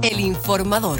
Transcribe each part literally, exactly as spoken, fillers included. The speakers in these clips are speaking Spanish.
El Informador.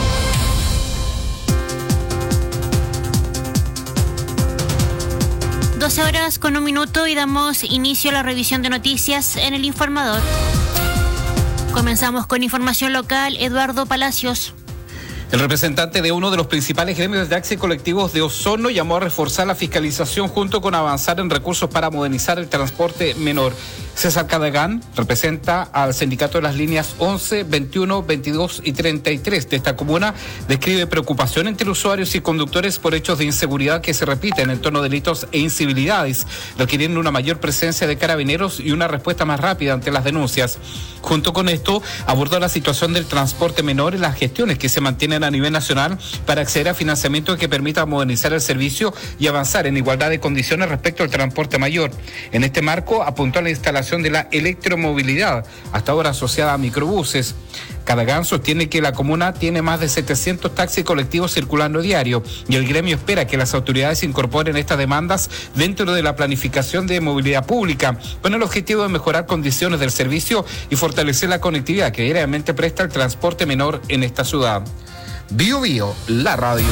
doce horas con un minuto y damos inicio a la revisión de noticias en El Informador. Comenzamos con información local. Eduardo Palacios. El representante de uno de los principales gremios de taxis colectivos de Osorno llamó a reforzar la fiscalización junto con avanzar en recursos para modernizar el transporte menor. César Cadagán representa al sindicato de las líneas once, veintiuno, veintidós y treinta y tres de esta comuna. Describe preocupación entre usuarios y conductores por hechos de inseguridad que se repiten en torno a delitos e incivilidades, requiriendo una mayor presencia de carabineros y una respuesta más rápida ante las denuncias. Junto con esto, abordó la situación del transporte menor y las gestiones que se mantienen a nivel nacional para acceder a financiamiento que permita modernizar el servicio y avanzar en igualdad de condiciones respecto al transporte mayor. En este marco, apuntó a la instalación de la electromovilidad, hasta ahora asociada a microbuses. Cadagán sostiene que la comuna tiene más de setecientos taxis colectivos circulando diario y el gremio espera que las autoridades incorporen estas demandas dentro de la planificación de movilidad pública, con el objetivo de mejorar condiciones del servicio y fortalecer la conectividad que diariamente presta el transporte menor en esta ciudad. Bio Bio, la radio.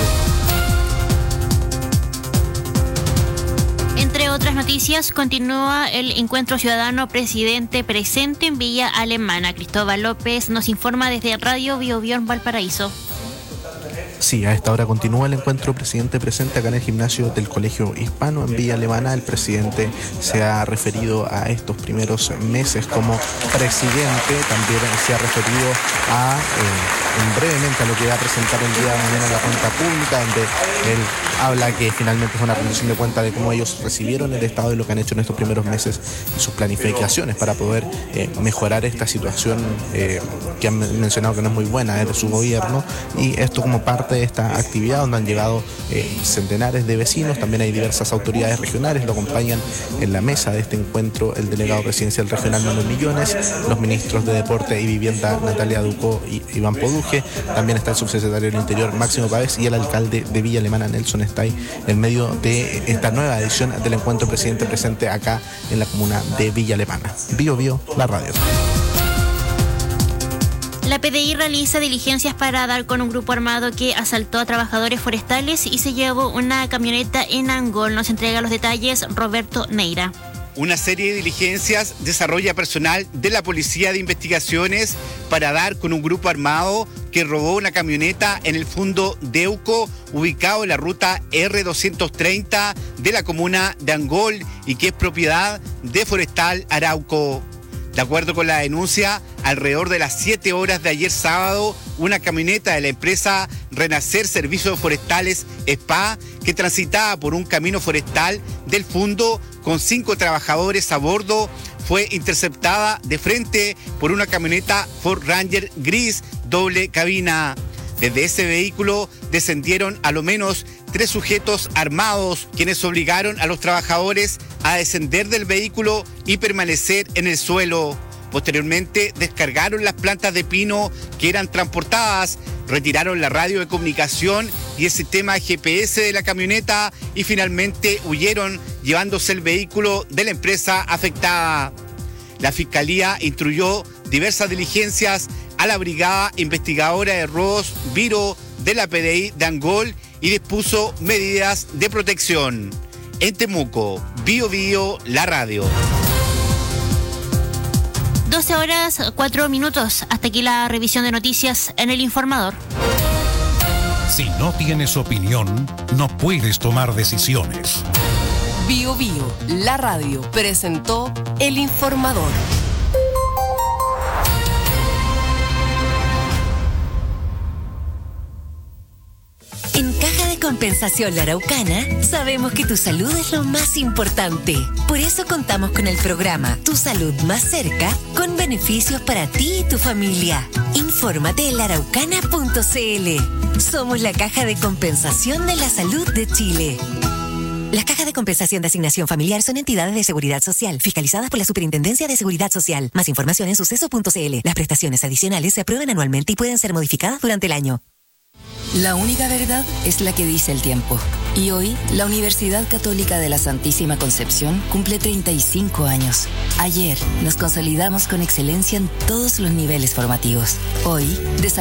Entre otras noticias, continúa el encuentro ciudadano presidente presente en Villa Alemana. Cristóbal López nos informa desde Radio Bio Bio en Valparaíso. Sí, a esta hora continúa el encuentro presidente presente acá en el gimnasio del Colegio Hispano en Villa Alemana. El presidente se ha referido a estos primeros meses como presidente, también se ha referido a eh, brevemente a lo que va a presentar el día de mañana la cuenta pública, donde él habla que finalmente es una rendición de cuenta de cómo ellos recibieron el Estado y lo que han hecho en estos primeros meses y sus planificaciones para poder eh, mejorar esta situación eh, que han mencionado que no es muy buena eh, de su gobierno, y esto como parte de esta actividad donde han llegado eh, centenares de vecinos. También hay diversas autoridades regionales, lo acompañan en la mesa de este encuentro el delegado presidencial regional Manuel Millones, los ministros de Deporte y Vivienda Natalia Ducó y Iván Poduje, también está el subsecretario del Interior Máximo Pávez y el alcalde de Villa Alemana Nelson Stay en medio de esta nueva edición del encuentro presidente presente acá en la comuna de Villa Alemana. Bio Bio, la radio. La P D I realiza diligencias para dar con un grupo armado que asaltó a trabajadores forestales y se llevó una camioneta en Angol. Nos entrega los detalles Roberto Neira. Una serie de diligencias desarrolla personal de la Policía de Investigaciones para dar con un grupo armado que robó una camioneta en el Fundo Deuco, ubicado en la ruta R doscientos treinta de la comuna de Angol y que es propiedad de Forestal Arauco. De acuerdo con la denuncia, alrededor de las siete horas de ayer sábado, una camioneta de la empresa Renacer Servicios Forestales S P A, que transitaba por un camino forestal del Fundo con cinco trabajadores a bordo, fue interceptada de frente por una camioneta Ford Ranger gris doble cabina. Desde ese vehículo descendieron a lo menos tres sujetos armados, quienes obligaron a los trabajadores a descender del vehículo y permanecer en el suelo. Posteriormente descargaron las plantas de pino que eran transportadas, retiraron la radio de comunicación y el sistema G P S de la camioneta y finalmente huyeron llevándose el vehículo de la empresa afectada. La Fiscalía instruyó diversas diligencias a la Brigada Investigadora de Robos Viro de la P D I de Angol y dispuso medidas de protección. En Temuco, Bio Bio, la radio. doce horas, cuatro minutos. Hasta aquí la revisión de noticias en El Informador. Si no tienes opinión, no puedes tomar decisiones. Bio Bio, la radio, presentó El Informador. En Caja de Compensación La Araucana, sabemos que tu salud es lo más importante. Por eso contamos con el programa Tu Salud Más Cerca, con beneficios para ti y tu familia. Infórmate en la araucana punto c l. Somos la Caja de Compensación de la Salud de Chile. Las cajas de compensación de asignación familiar son entidades de seguridad social, fiscalizadas por la Superintendencia de Seguridad Social. Más información en suceso punto c l. Las prestaciones adicionales se aprueban anualmente y pueden ser modificadas durante el año. La única verdad es la que dice el tiempo. Y hoy, la Universidad Católica de la Santísima Concepción cumple treinta y cinco años. Ayer, nos consolidamos con excelencia en todos los niveles formativos. Hoy, desarrollamos